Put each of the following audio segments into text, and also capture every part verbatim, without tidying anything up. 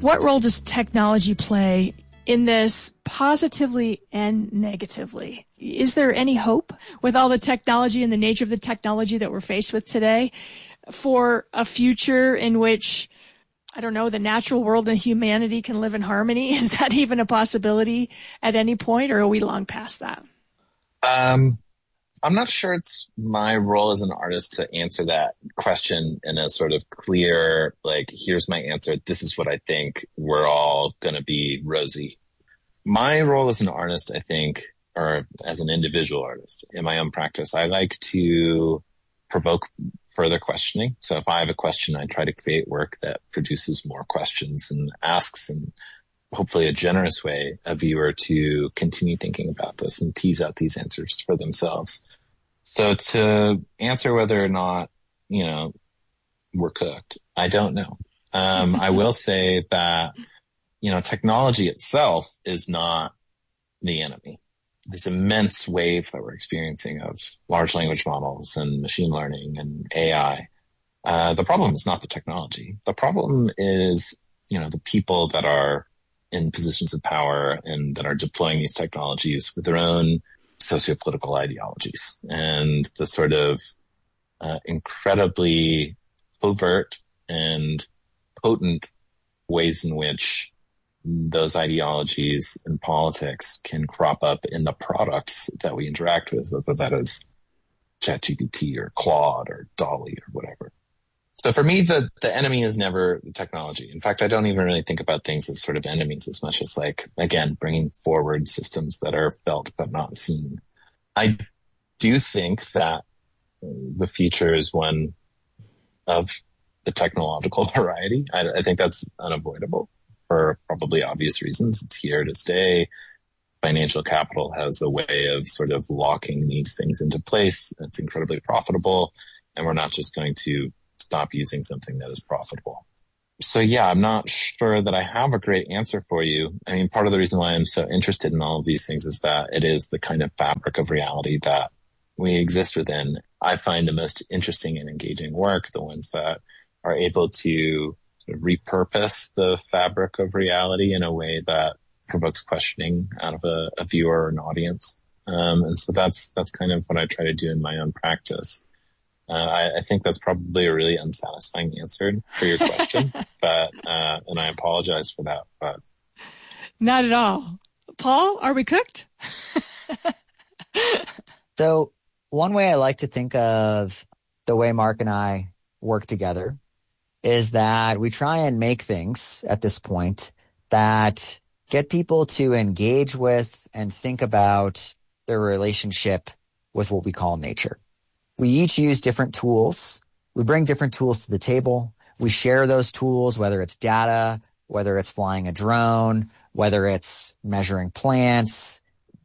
What role does technology play in this, positively and negatively? Is there any hope with all the technology and the nature of the technology that we're faced with today for a future in which, I don't know, the natural world and humanity can live in harmony? Is that even a possibility at any point, or are we long past that? Um, I'm not sure it's my role as an artist to answer that question in a sort of clear, like, here's my answer. This is what I think. We're all going to be rosy. My role as an artist, I think, or as an individual artist in my own practice, I like to provoke further questioning. So if I have a question, I try to create work that produces more questions and asks, in hopefully a generous way, a viewer to continue thinking about this and tease out these answers for themselves. So to answer whether or not, you know, we're cooked, I don't know. Um, I will say that, you know, technology itself is not the enemy. This immense wave that we're experiencing of large language models and machine learning and A I, uh, the problem is not the technology. The problem is, you know, the people that are in positions of power and that are deploying these technologies with their own sociopolitical ideologies and the sort of uh, incredibly overt and potent ways in which those ideologies and politics can crop up in the products that we interact with, whether that is ChatGPT or Claude or DALL-E or whatever. So for me, the, the enemy is never the technology. In fact, I don't even really think about things as sort of enemies as much as, like, again, bringing forward systems that are felt but not seen. I do think that the future is one of the technological variety. I, I think that's unavoidable for probably obvious reasons. It's here to stay. Financial capital has a way of sort of locking these things into place. It's incredibly profitable, and we're not just going to stop using something that is profitable. So yeah, I'm not sure that I have a great answer for you. I mean, part of the reason why I'm so interested in all of these things is that it is the kind of fabric of reality that we exist within. I find the most interesting and engaging work the ones that are able to sort of repurpose the fabric of reality in a way that provokes questioning out of a, a viewer or an audience. Um, and so that's that's kind of what I try to do in my own practice. Uh, I, I think that's probably a really unsatisfying answer for your question, but uh, and I apologize for that. But not at all. Paul, are we cooked? So one way I like to think of the way Mark and I work together is that we try and make things at this point that get people to engage with and think about their relationship with what we call nature. We each use different tools. We bring different tools to the table. We share those tools, whether it's data, whether it's flying a drone, whether it's measuring plants,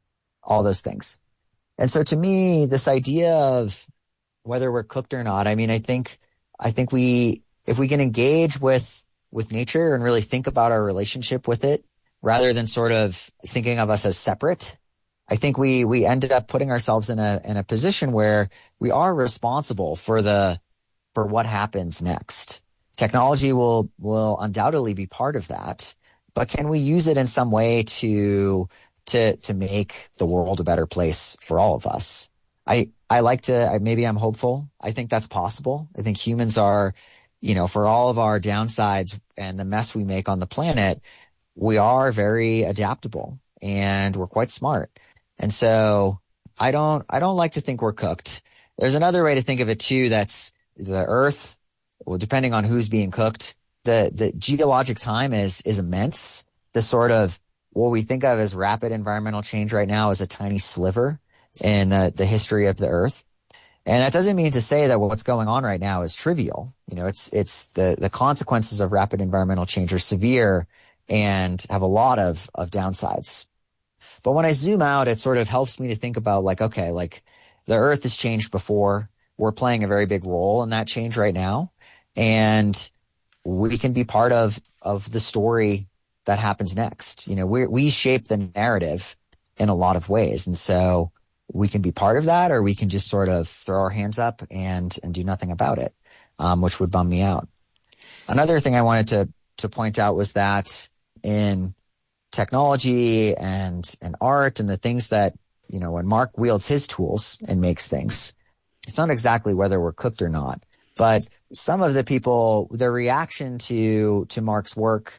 all those things. And so to me, this idea of whether we're cooked or not, I mean, I think, I think we, if we can engage with, with nature and really think about our relationship with it, rather than sort of thinking of us as separate, I think we, we ended up putting ourselves in a, in a position where we are responsible for the, for what happens next. Technology will, will undoubtedly be part of that, but can we use it in some way to, to, to make the world a better place for all of us? I, I like to, maybe I'm hopeful. I think that's possible. I think humans are, you know, for all of our downsides and the mess we make on the planet, we are very adaptable and we're quite smart. And so I don't, I don't like to think we're cooked. There's another way to think of it too. That's the earth. Well, depending on who's being cooked, the, the geologic time is, is immense. The sort of what we think of as rapid environmental change right now is a tiny sliver in the, the history of the earth. And that doesn't mean to say that what's going on right now is trivial. You know, it's, it's the, the consequences of rapid environmental change are severe and have a lot of, of downsides. But when I zoom out, it sort of helps me to think about, like, okay, like the earth has changed before. We're playing a very big role in that change right now. And we can be part of, of the story that happens next. You know, we we shape the narrative in a lot of ways. And so we can be part of that, or we can just sort of throw our hands up and, and do nothing about it, um, which would bum me out. Another thing I wanted to, to point out was that in technology and, and art and the things that, you know, when Mark wields his tools and makes things, it's not exactly whether we're cooked or not, but some of the people, their reaction to, to Mark's work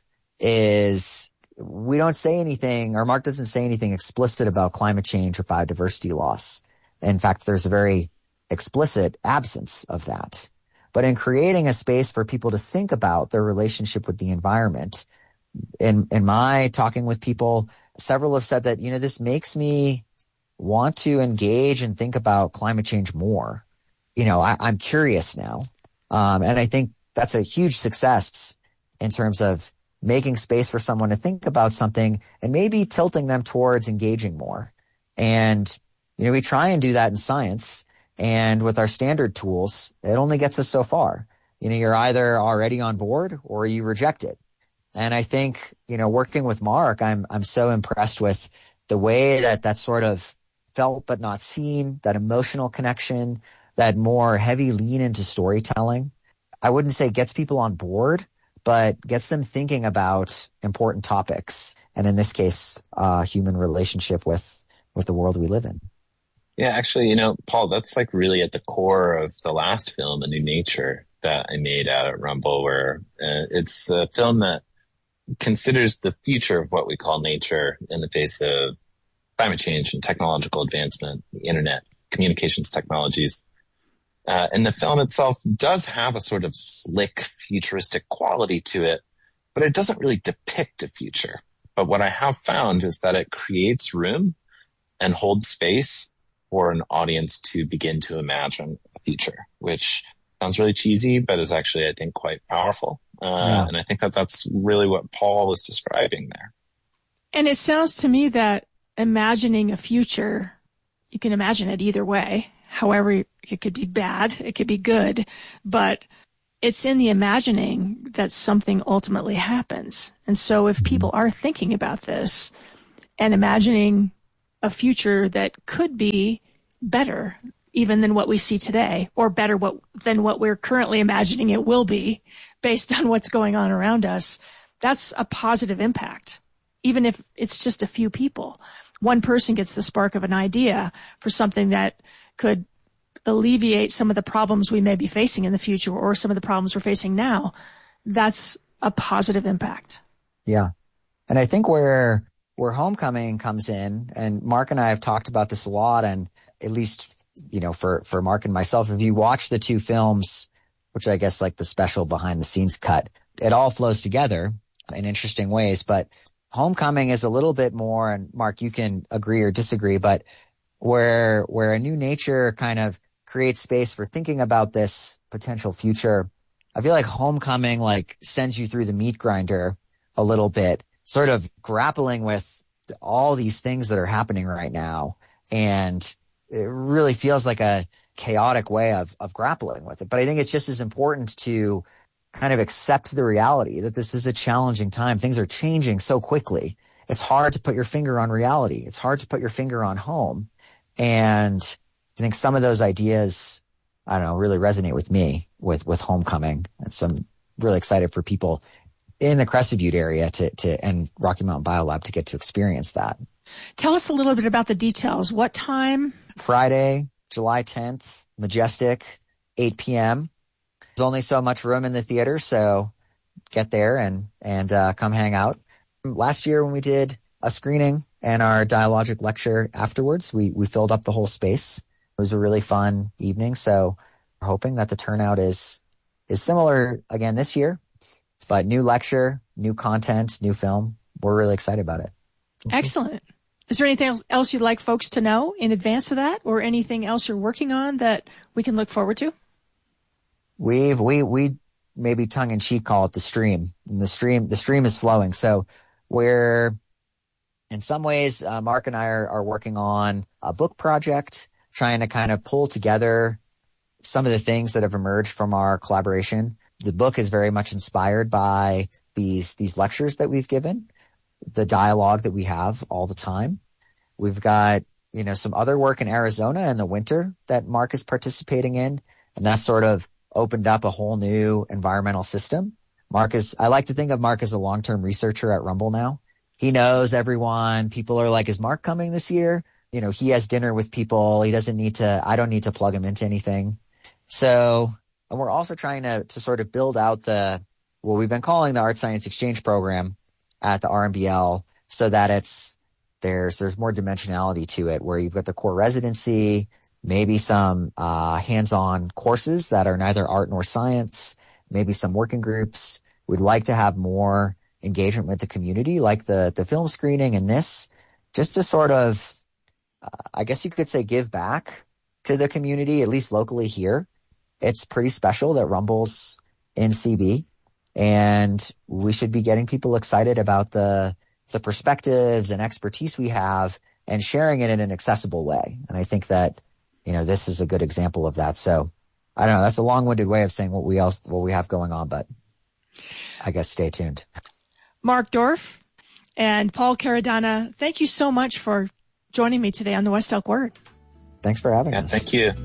is we don't say anything, or Mark doesn't say anything explicit about climate change or biodiversity loss. In fact, there's a very explicit absence of that. But in creating a space for people to think about their relationship with the environment, in, in my talking with people, several have said that, you know, this makes me want to engage and think about climate change more. You know, I, I'm curious now. Um, and I think that's a huge success in terms of making space for someone to think about something and maybe tilting them towards engaging more. And, you know, we try and do that in science. And with our standard tools, it only gets us so far. You know, you're either already on board or you reject it. And I think, you know, working with Mark, I'm, I'm so impressed with the way that that sort of felt but not seen, that emotional connection, that more heavy lean into storytelling. I wouldn't say gets people on board, but gets them thinking about important topics. And in this case, uh, human relationship with, with the world we live in. Yeah, actually, you know, Paul, that's like really at the core of the last film, A New Nature, that I made out at Rumble, where uh, it's a film that considers the future of what we call nature in the face of climate change and technological advancement, the internet, communications technologies. Uh, and the film itself does have a sort of slick, futuristic quality to it, but it doesn't really depict a future. But what I have found is that it creates room and holds space for an audience to begin to imagine a future, which sounds really cheesy, but is actually, I think, quite powerful. Uh, yeah. And I think that that's really what Paul was describing there. And it sounds to me that imagining a future, you can imagine it either way. However, it could be bad, it could be good, but it's in the imagining that something ultimately happens. And so if people are thinking about this and imagining a future that could be better even than what we see today, or better what, than what we're currently imagining it will be based on what's going on around us, that's a positive impact, even if it's just a few people. One person gets the spark of an idea for something that could alleviate some of the problems we may be facing in the future or some of the problems we're facing now. That's a positive impact. Yeah. And I think where where Homecoming comes in, and Mark and I have talked about this a lot, and at least, you know, for, for Mark and myself, if you watch the two films, which I guess like the special behind the scenes cut, it all flows together in interesting ways. But Homecoming is a little bit more, and Mark, you can agree or disagree, but where, where A New Nature kind of creates space for thinking about this potential future, I feel like Homecoming like sends you through the meat grinder a little bit, sort of grappling with all these things that are happening right now. And it really feels like a chaotic way of, of grappling with it. But I think it's just as important to kind of accept the reality that this is a challenging time. Things are changing so quickly. It's hard to put your finger on reality. It's hard to put your finger on home. And I think some of those ideas, I don't know, really resonate with me with, with Homecoming. And so I'm really excited for people in the Crested Butte area to, to, and Rocky Mountain Biolab to get to experience that. Tell us a little bit about the details. What time? Friday, July tenth, Majestic, eight p.m. There's only so much room in the theater, so get there and, and, uh, come hang out. Last year when we did a screening and our dialogic lecture afterwards, we, we filled up the whole space. It was a really fun evening. So we're hoping that the turnout is, is similar again this year, but new lecture, new content, new film. We're really excited about it. Excellent. Is there anything else you'd like folks to know in advance of that, or anything else you're working on that we can look forward to? We've, we, we maybe tongue in cheek call it the stream. And the stream, the stream is flowing. So we're, in some ways, uh, Mark and I are, are working on a book project, trying to kind of pull together some of the things that have emerged from our collaboration. The book is very much inspired by these, these lectures that we've given, the dialogue that we have all the time. We've got, you know, some other work in Arizona in the winter that Mark is participating in, and that sort of opened up a whole new environmental system Mark is, I like to think of Mark as a long-term researcher at Rumble now. He knows everyone. People are like, is Mark coming this year? You know, he has dinner with people. He doesn't need to, I don't need to plug him into anything. So, and we're also trying to, to sort of build out the, what we've been calling the Art Science Exchange Program at the R M B L so that it's, there's, there's more dimensionality to it where you've got the core residency, maybe some, uh, hands-on courses that are neither art nor science, maybe some working groups. We'd like to have more engagement with the community, like the, the film screening and this, just to sort of, uh, I guess you could say give back to the community, at least locally here. It's pretty special that Rumble's in C B, and we should be getting people excited about the, the perspectives and expertise we have and sharing it in an accessible way. And I think that, you know, this is a good example of that. So I don't know. That's a long-winded way of saying what we else, what we have going on, but I guess stay tuned. Mark Dorf and Paul Caradonna, thank you so much for joining me today on the West Elk Word. Thanks for having yeah, us. Thank you.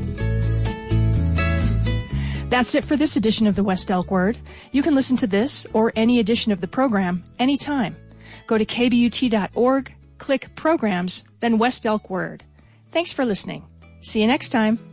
That's it for this edition of the West Elk Word. You can listen to this or any edition of the program anytime. Go to K B U T dot org, click Programs, then West Elk Word. Thanks for listening. See you next time.